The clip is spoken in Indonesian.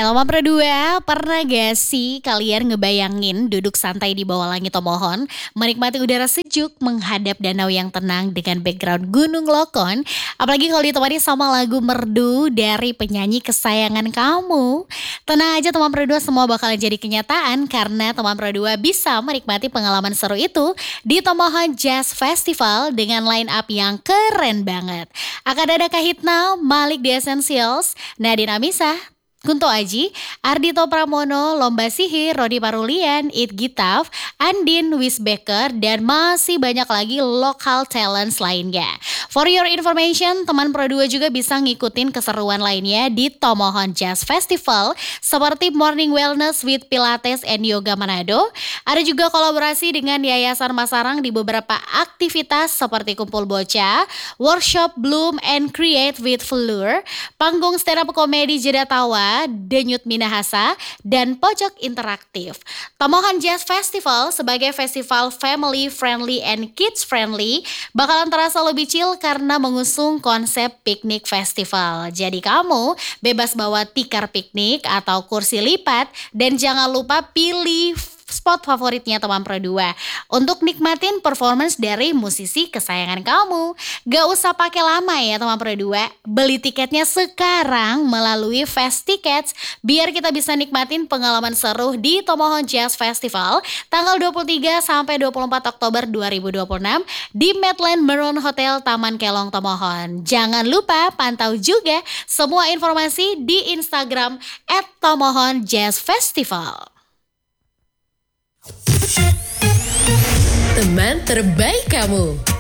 Teman berdua, pernah gak sih kalian ngebayangin duduk santai di bawah langit Tomohon, menikmati udara sejuk, menghadap danau yang tenang dengan background Gunung Lokon, apalagi kalau ditemani sama lagu merdu dari penyanyi kesayangan kamu. Tenang aja teman berdua, semua bakalan jadi kenyataan karena teman berdua bisa menikmati pengalaman seru itu di Tomohon Jazz Festival dengan line up yang keren banget. Akan ada Kahitna, Malik The Essentials, Nadine Amisa, Kunto Aji, Ardito Pramono, Lomba Sihir, Rodi Parulian, It Gitaf, Andin, Wisbecker, dan masih banyak lagi lokal talents lainnya. For your information, teman Pro 2 juga bisa ngikutin keseruan lainnya di Tomohon Jazz Festival seperti Morning Wellness with Pilates and Yoga Manado. Ada juga kolaborasi dengan Yayasan Masarang di beberapa aktivitas seperti kumpul bocah, workshop Bloom and Create with Fleur, panggung stand up komedi Jeda Tawa, Denyut Minahasa, dan Pojok Interaktif. Tomohon Jazz Festival sebagai festival family friendly and kids friendly bakalan terasa lebih chill karena mengusung konsep piknik festival. Jadi kamu bebas bawa tikar piknik atau kursi lipat dan jangan lupa pilih spot favoritnya teman Pro 2 untuk nikmatin performance dari musisi kesayangan kamu. Gak usah pakai lama ya teman Pro 2, beli tiketnya sekarang melalui Fast Tickets biar kita bisa nikmatin pengalaman seru di Tomohon Jazz Festival tanggal 23 sampai 24 Oktober 2026 di Medland Maroon Hotel Taman Kelong Tomohon. Jangan lupa pantau juga semua informasi di Instagram @tomohonjazzfestival. Teman terbaik kamu.